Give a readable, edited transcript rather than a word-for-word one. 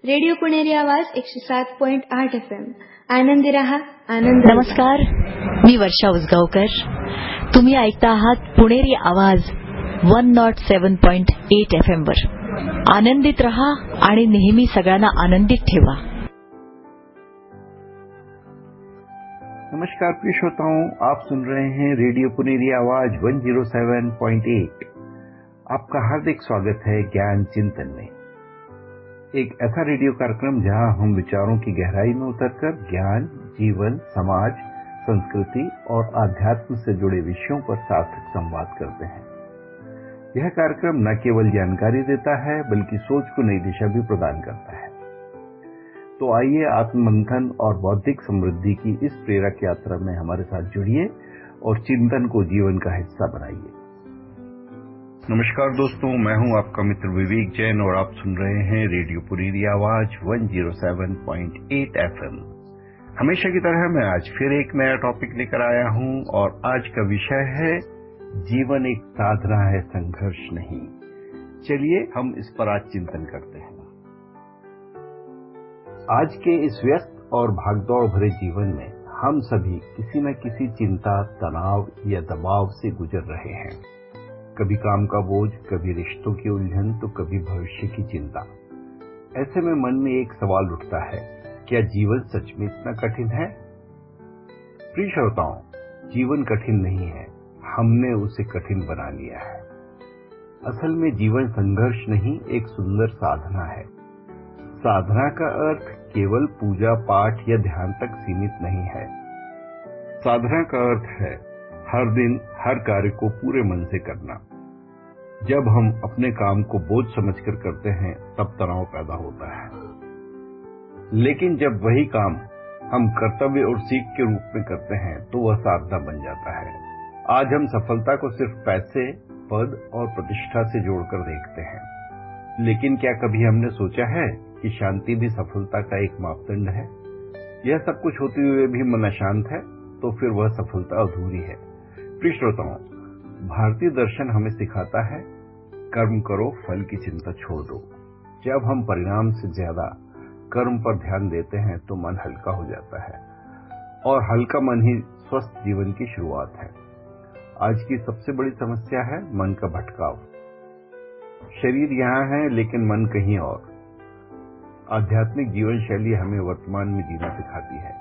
Radio Puneri आवाज 107.8 FM. Anandi रहा, आनंद. नमस्कार, मी वर्षा उसगावकर. तुम्ही ऐकता आहात पुणेरी आवाज 107.8 FM वर. आनंदित रहा आणि नेहमी सगळ्यांना आनंदित ठेवा. नमस्कार प्रिय श्रोताओं, आप सुन रहे हैं रेडियो पुणेरी आवाज 107.8. आपका हार्दिक स्वागत है ज्ञान चिंतन में, एक ऐसा रेडियो कार्यक्रम जहां हम विचारों की गहराई में उतरकर ज्ञान, जीवन, समाज, संस्कृति और आध्यात्म से जुड़े विषयों पर सार्थक संवाद करते हैं. यह कार्यक्रम न केवल जानकारी देता है बल्कि सोच को नई दिशा भी प्रदान करता है. तो आइए आत्ममंथन और बौद्धिक समृद्धि की इस प्रेरक यात्रा में हमारे साथ जुड़िए और चिंतन को जीवन का हिस्सा बनाइए. नमस्कार दोस्तों, मैं हूं आपका मित्र विवेक जैन और आप सुन रहे हैं रेडियो पुणेरी आवाज 107.8 FM. हमेशा की तरह मैं आज फिर एक नया टॉपिक लेकर आया हूं और आज का विषय है जीवन एक साधना है, संघर्ष नहीं. चलिए हम इस पर आज चिंतन करते हैं. आज के इस व्यस्त और भागदौड़ भरे जीवन में हम सभी किसी न किसी चिंता, तनाव या दबाव से गुजर रहे हैं. कभी काम का बोझ, कभी रिश्तों की उलझन, तो कभी भविष्य की चिंता. ऐसे में मन में एक सवाल उठता है, क्या जीवन सच में इतना कठिन है? प्रिय श्रोताओं, जीवन कठिन नहीं है, हमने उसे कठिन बना लिया है. असल में जीवन संघर्ष नहीं, एक सुंदर साधना है. साधना का अर्थ केवल पूजा पाठ या ध्यान तक सीमित नहीं है. साधना का अर्थ है हर दिन हर कार्य को पूरे मन से करना. जब हम अपने काम को बोझ समझकर करते हैं तब तनाव पैदा होता है, लेकिन जब वही काम हम कर्तव्य और सीख के रूप में करते हैं तो वह साधना बन जाता है. आज हम सफलता को सिर्फ पैसे, पद और प्रतिष्ठा से जोड़कर देखते हैं, लेकिन क्या कभी हमने सोचा है कि शांति भी सफलता का एक मापदंड है? यह सब कुछ होते हुए भी मन अशांत है तो फिर वह सफलता अधूरी है. प्रिय श्रोताओं, भारतीय दर्शन हमें सिखाता है, कर्म करो, फल की चिंता छोड़ दो. जब हम परिणाम से ज्यादा कर्म पर ध्यान देते हैं तो मन हल्का हो जाता है और हल्का मन ही स्वस्थ जीवन की शुरुआत है. आज की सबसे बड़ी समस्या है मन का भटकाव. शरीर यहाँ है लेकिन मन कहीं और. आध्यात्मिक जीवन शैली हमें वर्तमान में जीना सिखाती है.